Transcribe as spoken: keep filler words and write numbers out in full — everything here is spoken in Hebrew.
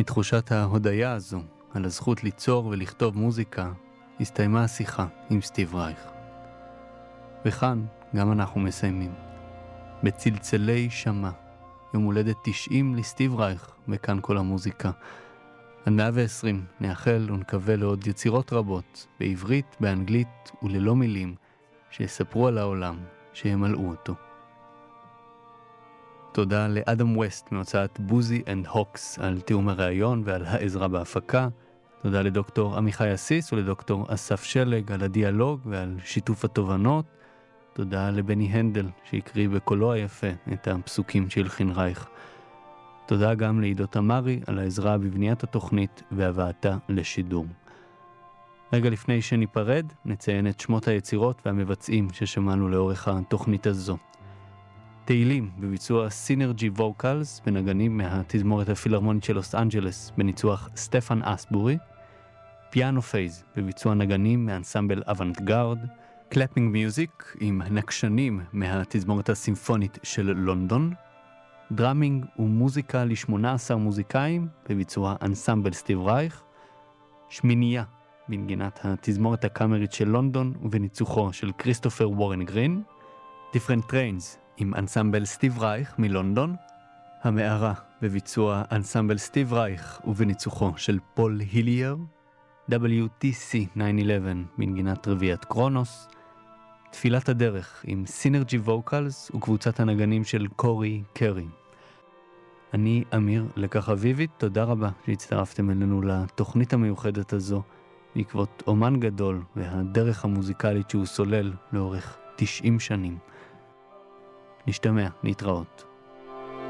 מתחושת ההודיה הזו על הזכות ליצור ולכתוב מוזיקה, הסתיימה השיחה עם סטיב רייך. וכאן גם אנחנו מסיימים. בצלצלי שמע, יום הולדת תשעים לסטיב רייך, וכאן כל המוזיקה. עד מאה ועשרים נאחל ונקווה לעוד יצירות רבות, בעברית, באנגלית וללא מילים, שיספרו על העולם, שימלאו אותו. תודה לאדם ווסט מהוצאת בוזי אנד הוקס על תיאום הראיון ועל העזרה בהפקה. תודה לדוקטור עמיחי אסיס ולדוקטור אסף שלג על הדיאלוג ועל שיתוף התובנות. תודה לבני הנדל שהקריא בקולו היפה את הפסוקים של חין רייך. תודה גם לעידו תמרי על העזרה בבניית התוכנית והבאתה לשידור. רגע לפני שניפרד, נציין את שמות היצירות והמבצעים ששמענו לאורך התוכנית הזו. תהילים בביצוע סינרג'י ווקלס בנגנים מהתזמורת הפילהרמונית של לוס אנג'לס בניצוח סטפן אסבורי, פיאנו פייז בביצוע נגנים מאנסמבל אוונגרד, קלאפינג מיוזיק עם נקשנים מהתזמורת הסימפונית של לונדון, דרמינג ומוזיקה ל-שמונה עשר מוזיקאים בביצוע אנסמבל סטיב רייך, שמינייה בנגינת התזמורת הקאמרית של לונדון ובניצוחו של כריסטופר וורן גרין, דיפרנט טריינס עם אנסמבל סטיב רייך מלונדון, המערה בביצוע אנסמבל סטיב רייך ובניצוחו של פול הילייר, דאבליו טי סי תשע אחת עשרה בנגינת רביעת קרונוס, תפילת הדרך עם סינרג'י ווקלס וקבוצת הנגנים של קורי קרי. אני אמיר לקח אביבית, תודה רבה שהצטרפתם אלינו לתוכנית המיוחדת הזו בעקבות אומן גדול והדרך המוזיקלית שהוא סולל לאורך תשעים שנים. נשתמע, להתראות.